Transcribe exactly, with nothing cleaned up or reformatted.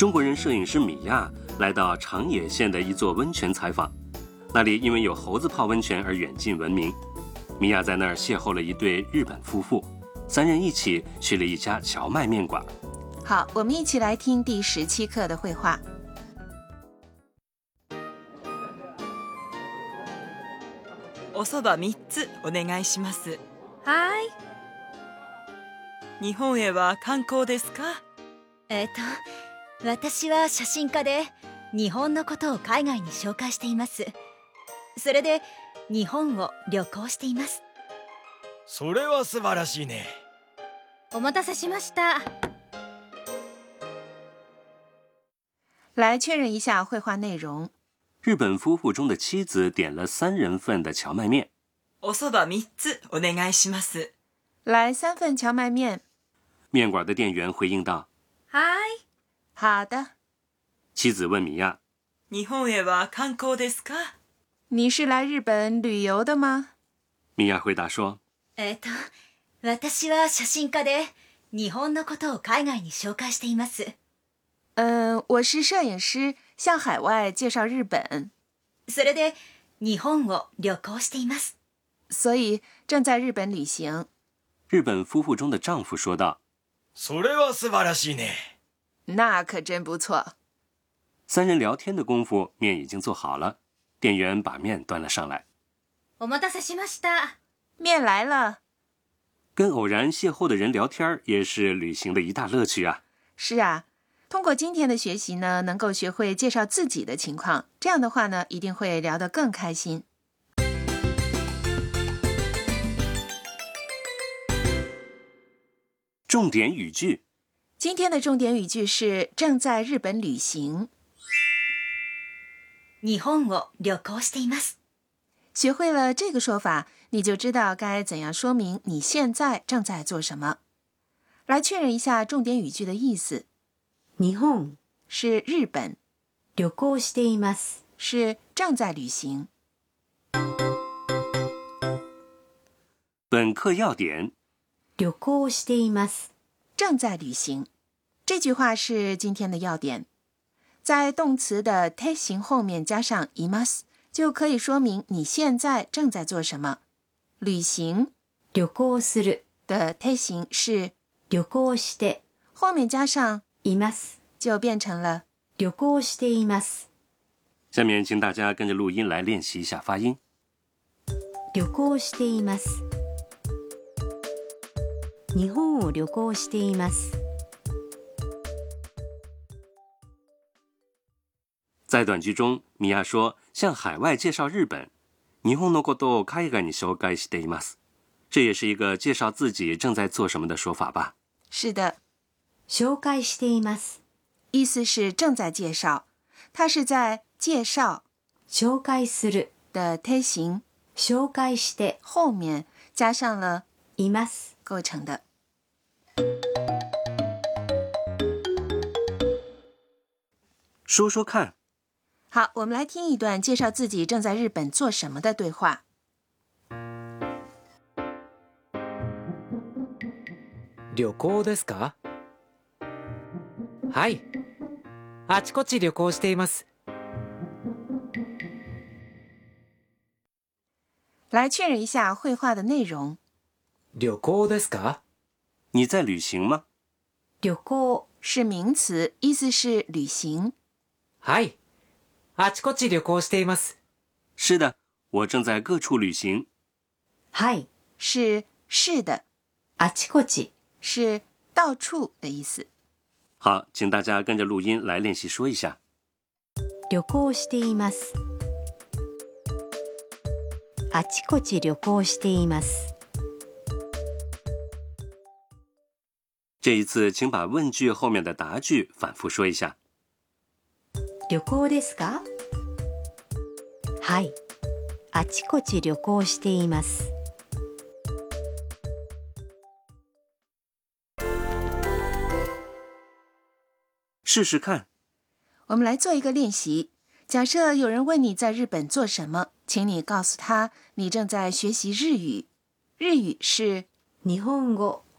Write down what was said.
中国人摄影师米亚来到长野县的一座温泉采访，那里因为有猴子泡温泉而远近闻名。米亚在那儿邂逅了一对日本夫妇，三人一起去了一家荞麦面馆。 好，我们一起来听第十七课的绘画。 おそばみっつお願いします。 はい。 日本へは観光ですか？ えっと、私は写真家で日本のことを海外に紹介しています。それで日本を旅行しています。 それは素晴らしいね。 お待たせしました。 来确认一下绘画内容。 日本夫妇中的妻子点了三人份的荞麦面。 おそばみっつお願いします。 来三份荞麦面。 面馆的店员回应道： はい。 好的。 妻子问米亚： 日本へは観光ですか？ 你是来日本旅游的吗？ 米亚回答说： えっと、私は写真家で日本のことを海外に紹介しています。 嗯，我是摄影师，向海外介绍日本。 それで日本を旅行しています。 所以正在日本旅行。 日本夫妇中的丈夫说道： それは素晴らしいね。 那可真不错。 三人聊天的功夫，面已经做好了，店员把面端了上来。 お待たせしました。 面来了。 跟偶然邂逅的人聊天也是旅行的一大乐趣啊。 是啊，通过今天的学习呢，能够学会介绍自己的情况，这样的话呢，一定会聊得更开心。 重点语句， 今天的重点语句是正在日本旅行。 日本を旅行しています。 学会了这个说法，你就知道该怎样说明你现在正在做什么。来确认一下重点语句的意思。 日本是日本， 旅行しています是正在旅行。 本课要点： 旅行しています。 正在旅行。这句话是今天的要点。在动词的て形后面加上います，就可以说明你现在正在做什么。旅行旅行する的て形是旅行して， 后面加上います， 就变成了旅行しています。 下面请大家跟着录音来练习一下发音。 旅行しています。日本を旅行しています。 在短句中，米娅说向海外介绍日本。日本のことを海外に紹介しています。这也是一个介绍自己正在做什么的说法吧？ 是的。 紹介しています。 意思是正在介绍，它是在介绍紹介する的て形紹介して后面加上了います构成的。 说说看。 好，我们来听一段介绍自己正在日本做什么的对话。 旅行ですか？はい。あちこち旅行しています。 来确认一下绘画的内容。 旅行ですか？ 你在旅行吗？ 旅行是名词，意思是旅行。 はい。あちこち旅行しています。 是的，我正在各处旅行。 はい。 是是的。 あちこち是到处的意思。 好，请大家跟着录音来练习说一下。 旅行しています。あちこち旅行しています。 这一次，请把问句后面的答句反复说一下。 旅行ですか？はい。あちこち旅行しています。 试试看。 我们来做一个练习。假设有人问你在日本做什么，请你告诉他你正在学习日语。日语是日本語